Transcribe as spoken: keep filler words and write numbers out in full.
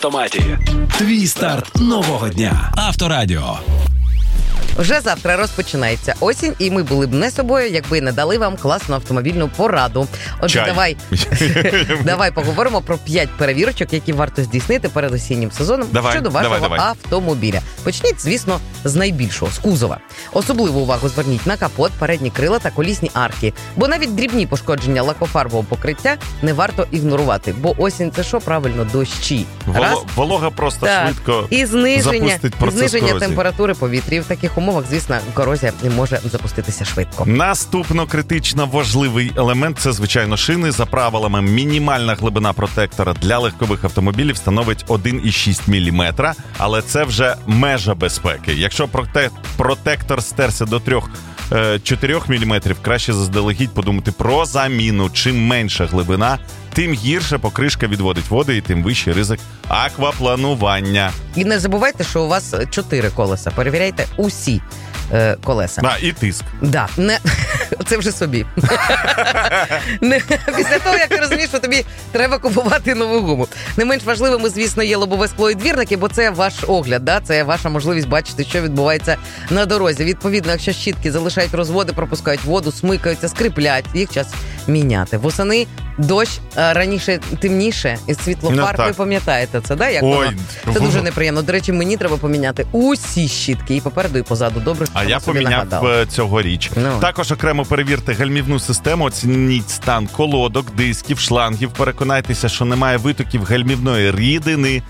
автоматі. Твій старт нового дня. Авторадіо. Вже завтра розпочинається осінь, і ми були б не собою, якби не дали вам класну автомобільну пораду. Отже, Чай. давай, давай поговоримо про п'ять перевірочок, які варто здійснити перед осіннім сезоном Давай, щодо вашого давай, давай. автомобіля. Почніть, звісно, з найбільшого, з кузова. Особливу увагу зверніть на капот, передні крила та колісні арки. Бо навіть дрібні пошкодження лакофарбового покриття не варто ігнорувати. Бо осінь – це що? Правильно, дощі. Раз. Воло, волога просто Так. швидко І зниження, запустить процес зниження корозії. температури повітря. І в таких умовах, звісно, корозія не може запуститися швидко. Наступно критично важливий елемент – це, звичайно, шини. За правилами, мінімальна глибина протектора для легкових автомобілів становить один цілих шість міліметра, але це вже межа безпеки. Якщо проте- протектор стерся до три-чотири міліметрів, краще заздалегідь подумати про заміну. Чим менша глибина, тим гірше покришка відводить воду і тим вищий ризик аквапланування. І не забувайте, що у вас чотири колеса. Перевіряйте усі е, колеса. А, і тиск. Да, не це вже собі. Не після того, як ти розумієш, що тобі треба купувати нову гуму. Не менш важливими, звісно, є лобове скло і двірники, бо це ваш огляд, да? Це ваша можливість бачити, що відбувається на дорозі. Відповідно, якщо щітки залишають розводи, пропускають воду, смикаються, скриплять, їх час міняти. Восени дощ, а раніше темніше, і світло Ну, фар, так. ви пам'ятаєте це, да? Як Ой, воно? Це дуже неприємно. До речі, мені треба поміняти усі щітки, і попереду, і позаду. Добре, що А я собі поміняв нагадала. е, цьогоріч. Ну. Також окремо перевірте гальмівну систему, оцініть стан колодок, дисків, шлангів, переконайтеся, що немає витоків гальмівної рідини,